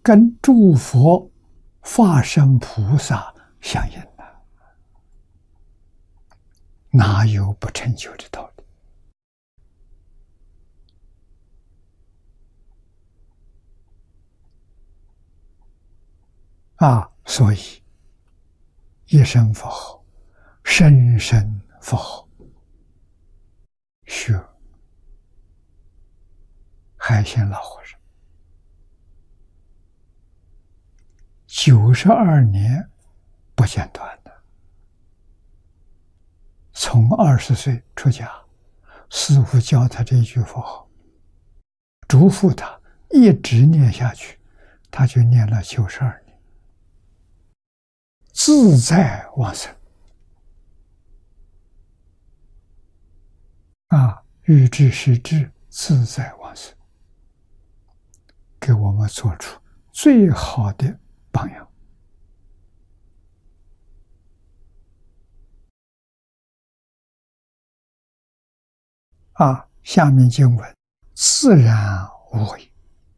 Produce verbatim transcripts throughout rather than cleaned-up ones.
跟诸佛化身菩萨相应了，哪有不成就的道理？啊，所以一声佛号，声声佛号，学海鲜老和尚九十二年不间断的，从二十岁出家，师父教他这一句佛号，嘱咐他一直念下去，他就念了九十二年，自在往生。啊，欲知时至，自在往生，给我们做出最好的榜样。啊，下面经文自然无为，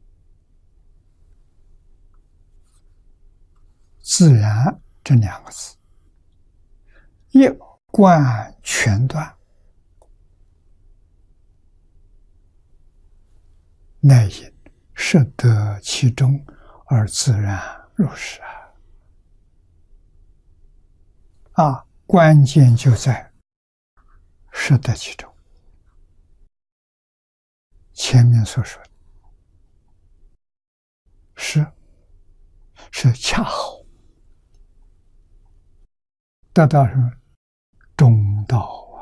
自然这两个字，一贯全断，乃因摄得其中而自然入实啊！啊，关键就在摄得其中。前面所说的是是恰好得到什么中道啊，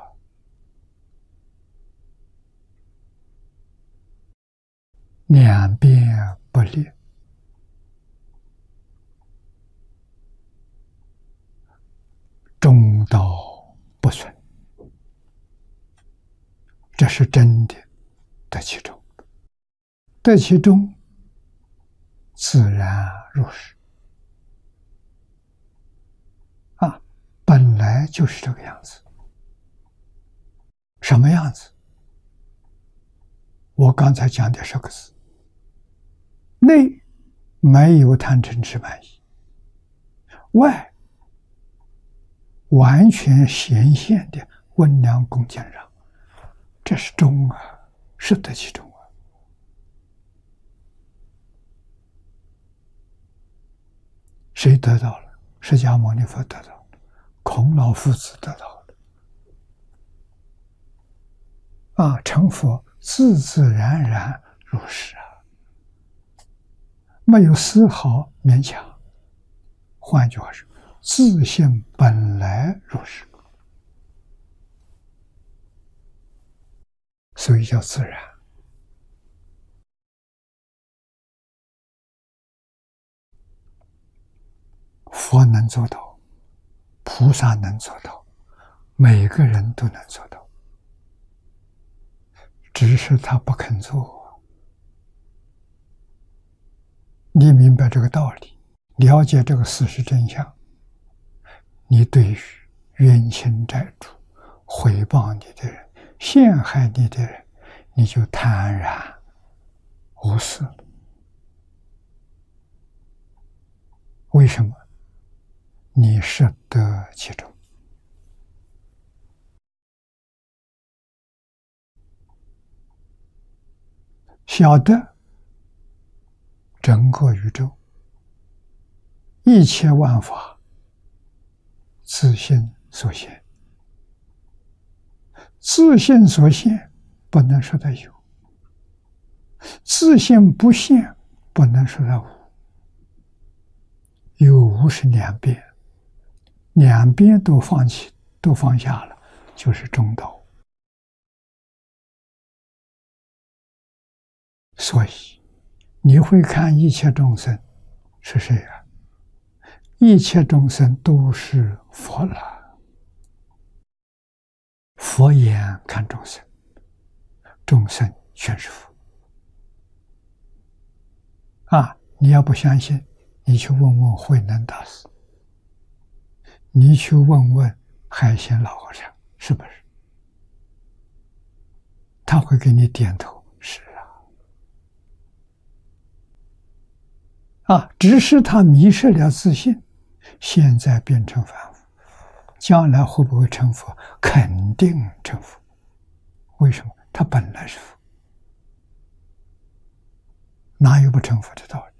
两边不裂，中道不损，这是真的得其中，得其中自然入实啊，本来就是这个样子。什么样子？我刚才讲的十个字，内没有贪嗔痴慢疑，外完全显现的温良恭俭让，这是中啊，是得其中啊。谁得到了？释迦牟尼佛得到了，孔老夫子得到了。啊，成佛自自然然入实啊，没有丝毫勉强。换句话说，自性本来如是，所以叫自然。佛能做到，菩萨能做到，每个人都能做到，只是他不肯做。你明白这个道理，了解这个事实真相，你对于冤亲债主、毁谤你的人、陷害你的人，你就坦然无事了。为什么？你摄得其中。晓得整个宇宙一切万法自性所现，自性所现不能说它有，自性不现不能说它无，有无是两边，两边都放弃，都放下了，就是中道。所以你会看一切众生是谁啊？一切众生都是佛了。佛眼看众生，众生全是佛。啊，你要不相信，你去问问慧能大师，你去问问海鲜老和尚，是不是？他会给你点头，是啊。 啊，只是他迷失了自信，现在变成凡夫，将来会不会成佛？肯定成佛。为什么？他本来是佛，哪有不成佛的道理？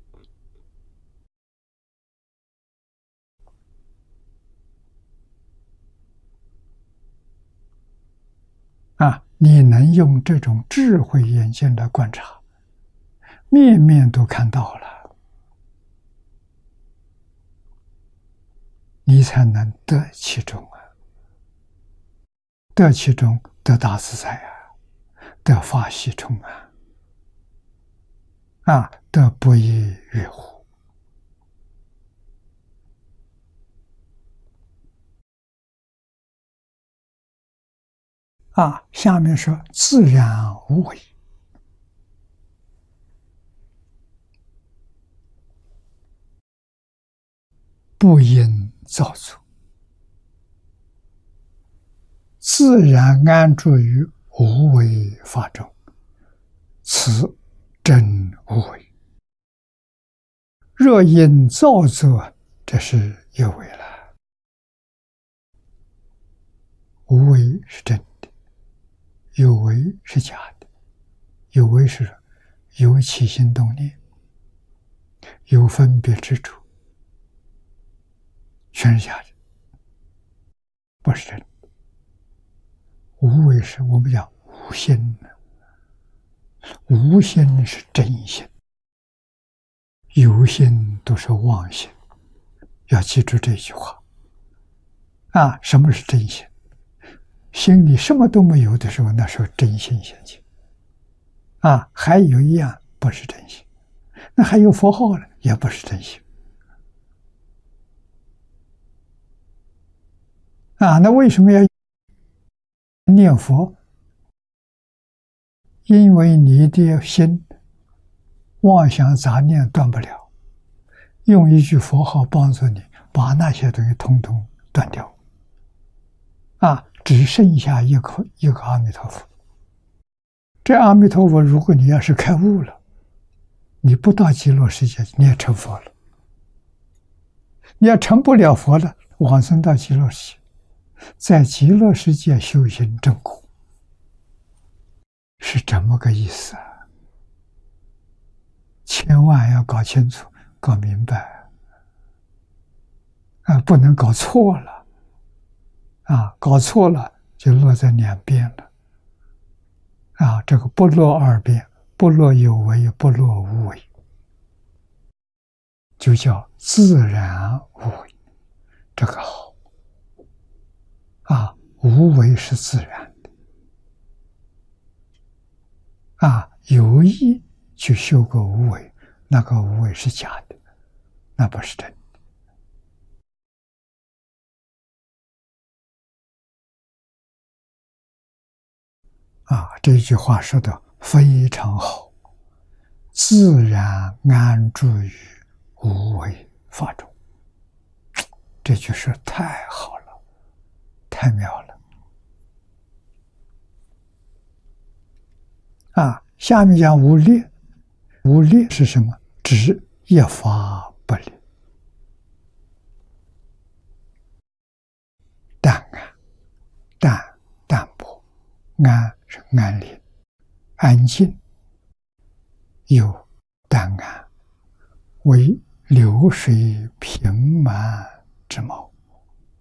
啊，你能用这种智慧眼睛来观察，面面都看到了，你才能得其中啊！得其中，得大自在啊，得法喜充满啊，得不亦乐乎。啊，下面说自然无为，不因造作，自然安住于无为法中，此真无为。若因造作，这是有为了。无为是真的，有为是假的。有为是有起心动念，有分别之处，全是假的，不是真的。无为是我们讲无心，无心是真心，有心都是妄心。要记住这句话啊！什么是真心？心里什么都没有的时候，那时候真心现前啊。还有一样不是真心，那还有佛号呢，也不是真心啊。那为什么要念佛？因为你的心妄想杂念断不了，用一句佛号帮助你把那些东西统统断掉啊，只剩下一个一个阿弥陀佛。这阿弥陀佛，如果你要是开悟了，你不到极乐世界你也成佛了。你要成不了佛了，往生到极乐世界，在极乐世界修行正果，是这么个意思啊！千万要搞清楚、搞明白啊，不能搞错了啊！搞错了就落在两边了啊！这个不落二边，不落有为，不落无为，就叫自然无为。这个好啊！无为是自然的啊，有意去修个无为，那个无为是假的，那不是真的啊。这句话说的非常好，自然安住于无为法中，这句说太好了，太妙了啊！下面讲无劣，无劣是什么？指一法不劣，淡安，淡淡泊，安是安宁、安静，有淡安，为流水平满之貌。